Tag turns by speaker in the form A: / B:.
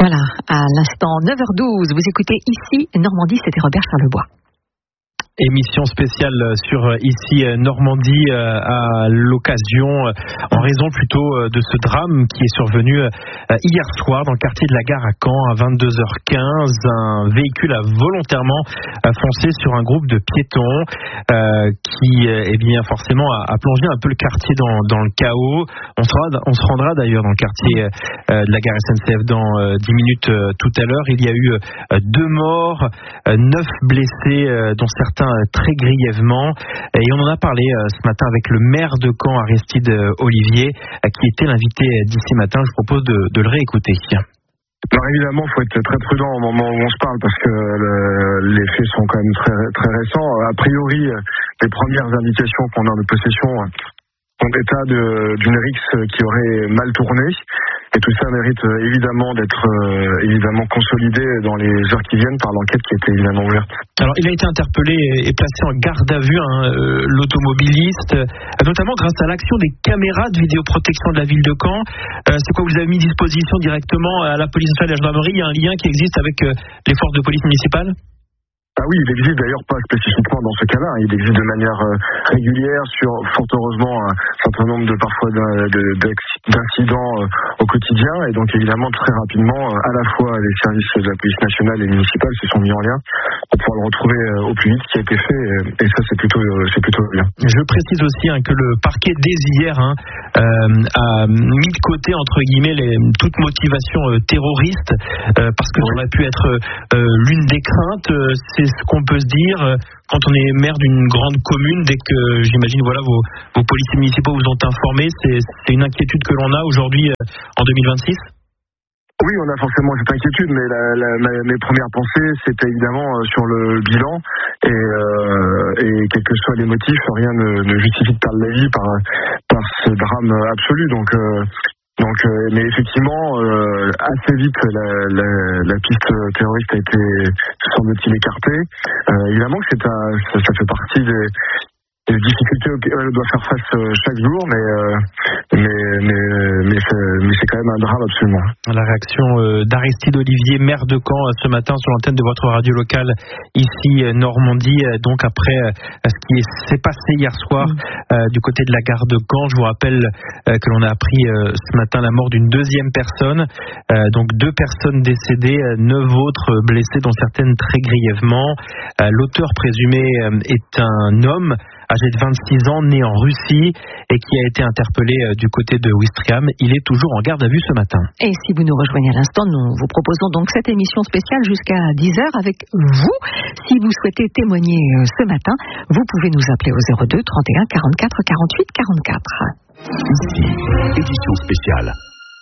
A: Voilà, à l'instant 9h12, vous écoutez ici Normandie, c'était Robert Charlebois.
B: Émission spéciale sur ici Normandie à l'occasion, en raison plutôt de ce drame qui est survenu hier soir dans le quartier de la Gare à Caen à 22h15. Un véhicule a volontairement foncé sur un groupe de piétons qui, forcément a plongé un peu le quartier dans le chaos. On se rendra d'ailleurs dans le quartier de la Gare SNCF dans 10 minutes tout à l'heure. Il y a eu 2 morts, 9 blessés, dont certains très grièvement, et on en a parlé ce matin avec le maire de Caen, Aristide Olivier, qui était l'invité d'ici matin. Je vous propose de le réécouter.
C: Alors évidemment, il faut être très prudent au moment où on se parle parce que les faits sont quand même très, très récents. A priori, les premières indications qu'on a en notre possession font état d'une rixe qui aurait mal tourné. Et tout ça mérite évidemment d'être consolidé dans les heures qui viennent par l'enquête qui était évidemment ouverte.
B: Alors il a été interpellé et placé en garde à vue, l'automobiliste, notamment grâce à l'action des caméras de vidéoprotection de la ville de Caen. C'est quoi, vous avez mis à disposition directement à la police nationale et à la gendarmerie? Il y a un lien qui existe avec les forces de police municipales?
C: Ah oui, il existe d'ailleurs pas spécifiquement dans ce cas-là. Il existe de manière régulière sur, fort heureusement, un certain nombre d'incidents au quotidien. Et donc évidemment, très rapidement, à la fois les services de la police nationale et municipale se sont mis en lien pour pouvoir le retrouver au plus vite, ce qui a été fait. Et ça, c'est plutôt bien.
B: Je précise aussi que le parquet dès hier a mis de côté, entre guillemets, toute motivation terroriste, parce que ça aurait pu être l'une des craintes. C'est ce qu'on peut se dire quand on est maire d'une grande commune, dès que, j'imagine, vos policiers municipaux vous ont informé, c'est une inquiétude que l'on a aujourd'hui en 2026?
C: Oui, on a forcément cette inquiétude, mais mes premières pensées, c'était évidemment sur le bilan, et quels que soient les motifs, rien ne justifie de perdre la vie par ce drame absolu. Donc, mais effectivement, assez vite, la piste terroriste a été, semble-t-il, écartée. Évidemment que ça fait partie des difficultés auxquelles on doit faire face chaque jour, mais c'est quand même un drame absolument.
B: La réaction d'Aristide Olivier, maire de Caen, ce matin sur l'antenne de votre radio locale ici Normandie, donc après ce qui s'est passé hier soir du côté de la gare de Caen. Je vous rappelle que l'on a appris ce matin la mort d'une 2e personne, donc 2 personnes décédées, 9 autres blessées, dont certaines très grièvement. L'auteur présumé est un homme âgé de 26 ans, né en Russie et qui a été interpellé du côté de Ouistreham. Il est toujours en garde à vue ce matin.
A: Et si vous nous rejoignez à l'instant, nous vous proposons donc cette émission spéciale jusqu'à 10h avec vous. Si vous souhaitez témoigner ce matin, vous pouvez nous appeler au 02 31 44 48 44.
D: Ici, édition spéciale.